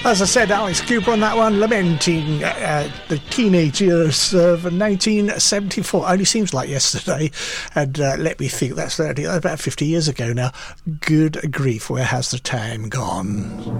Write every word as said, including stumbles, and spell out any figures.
As I said, Alex Cooper on that one, lamenting uh, the teenage years of nineteen seventy-four. Only seems like yesterday. And uh, let me think, that's thirty, about fifty years ago now. Good grief, where has the time gone?